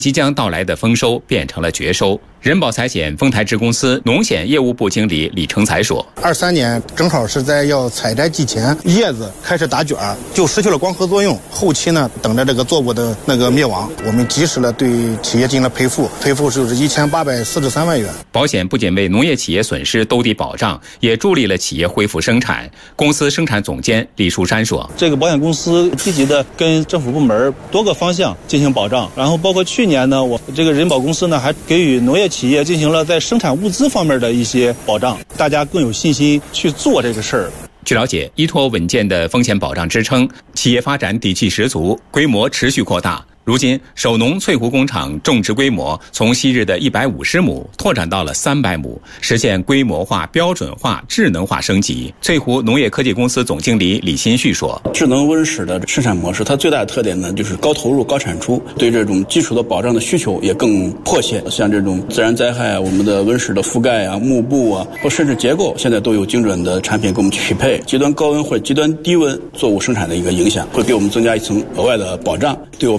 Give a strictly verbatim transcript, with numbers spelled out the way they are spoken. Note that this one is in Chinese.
即将到来的丰收变成了绝收。人保财险丰台支公司农险业务部经理李成才说： 二三年正好是在要采摘季前，叶子开始打卷，就失去了光合作用。后期呢，等着这个作物的那个灭亡，我们及时的对企业进行了赔付，赔付就是一千八百四十三万元。 保险不仅为农业企业损失兜底保障，也助力了企业恢复生产。公司生产总监李树山说： 这个保险公司积极的跟政府部门多个方向进行保障，然后包括去年呢，我这个人保公司呢还给予农业企业进行了在生产物资方面的一些保障，大家更有信心去做这个事儿。 据了解，依托稳健的风险保障支撑，企业发展底气十足，规模持续扩大。如今，首农翠湖工厂种植规模从昔日的一百五十亩拓展到了三百亩，实现规模化、标准化、智能化升级。翠湖农业科技公司总经理李新旭说： 智能温室的生产模式，它最大的特点呢，就是高投入、高产出，对这种基础的保障的需求也更迫切。像这种自然灾害，我们的温室的覆盖啊、幕布啊，或甚至结构，现在都有精准的产品给我们匹配。极端高温或者极端低温作物生产的一个影响，会给我们增加一层额外的保障，对我们